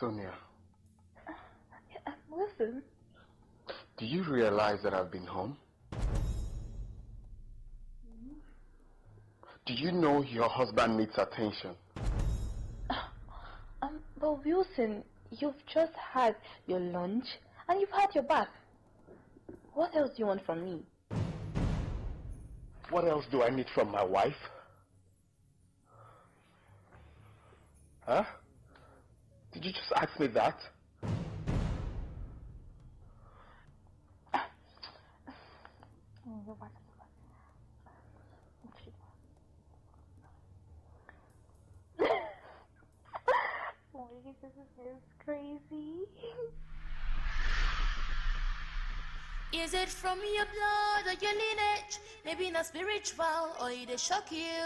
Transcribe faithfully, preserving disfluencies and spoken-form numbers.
Sonia. Yeah, listen. Do you realize that I've been home? Mm-hmm. Do you know your husband needs attention? Um, but Wilson, you've just had your lunch and you've had your bath. What else do you want from me? What else do I need from my wife? Huh? Did you just ask me that? Oh, you're right. Oh, this is crazy. Is it from your blood or your lineage? Maybe not spiritual or it shock you.